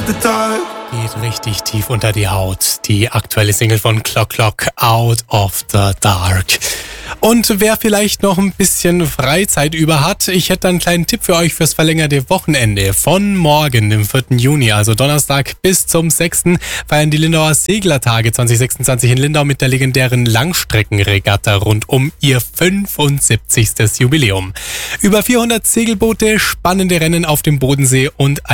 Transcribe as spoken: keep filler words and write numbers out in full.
of the dark. Geht richtig tief unter die Haut. Die aktuelle Single von Clock Clock, Out of the Dark. Und wer vielleicht noch ein bisschen Freizeit über hat, ich hätte einen kleinen Tipp für euch fürs verlängerte Wochenende. Von morgen, dem vierten Juni, also Donnerstag bis zum sechsten feiern die Lindauer Seglertage zwanzig sechsundzwanzig in Lindau mit der legendären Langstreckenregatta rund um ihr fünfundsiebzigstes Jubiläum. Über vierhundert Segelboote, spannende Rennen auf dem Bodensee und